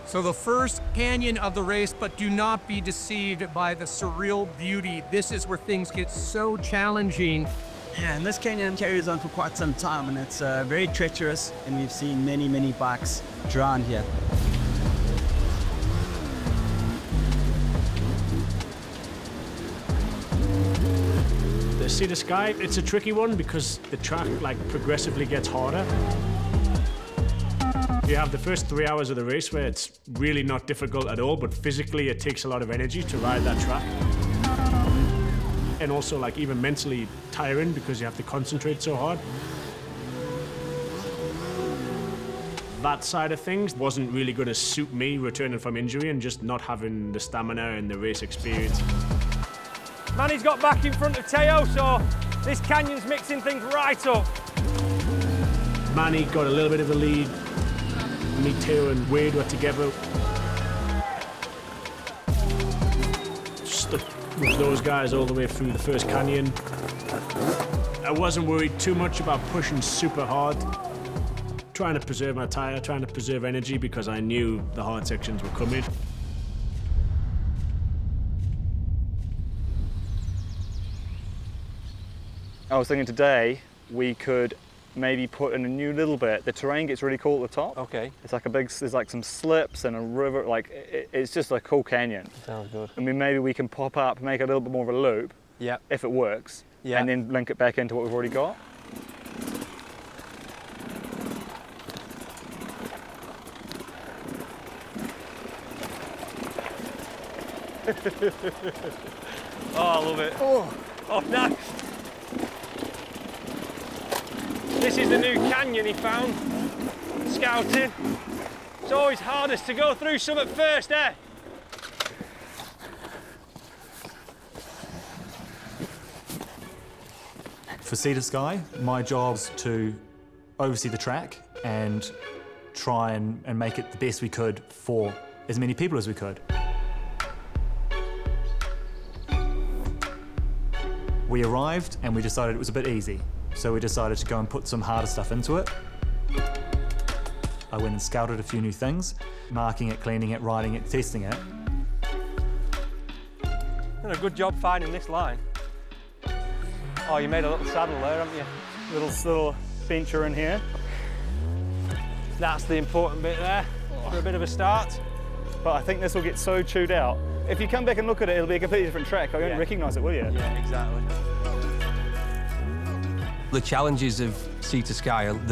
So the first canyon of the race, but do not be deceived by the surreal beauty. This is where things get so challenging. Yeah, and this canyon carries on for quite some time, and it's very treacherous, and we've seen many, many bikes drown here. The Sea to Sky, it's a tricky one because the track progressively gets harder. You have the first 3 hours of the race where it's really not difficult at all, but physically it takes a lot of energy to ride that track. And also even mentally tiring because you have to concentrate so hard. That side of things wasn't really going to suit me returning from injury and just not having the stamina and the race experience. Manny's got back in front of Teo, so this canyon's mixing things right up. Manny got a little bit of a lead. Me, Teo and Wade were together. Stuck with those guys all the way through the first canyon. I wasn't worried too much about pushing super hard. Trying to preserve my tyre, trying to preserve energy because I knew the hard sections were coming. I was thinking today we could maybe put in a new little bit. The terrain gets really cool at the top. Okay. It's like there's some slips and a river, it's just a cool canyon. Sounds good. I mean, maybe we can pop up, make a little bit more of a loop, Yeah. if it works, Yeah. and then link it back into what we've already got. Oh, I love it. Oh, nice. This is the new canyon he found, scouting. It's always hardest to go through some at first, eh? For Sea to Sky, my job's to oversee the track and try and make it the best we could for as many people as we could. We arrived and we decided it was a bit easy, so we decided to go and put some harder stuff into it. I went and scouted a few new things, marking it, cleaning it, riding it, testing it. Done a good job finding this line. Oh, you made a little saddle there, haven't you? Little bencher in here. That's the important bit there, for a bit of a start. But I think this will get so chewed out. If you come back and look at it, it'll be a completely different track. You won't recognise it, will you? Yeah, exactly. The challenges of Sea to Sky are the